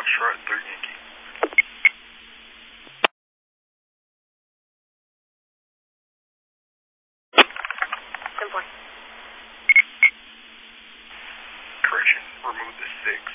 Foxtrot 3 Yankee. Simply. Correction, remove the 6.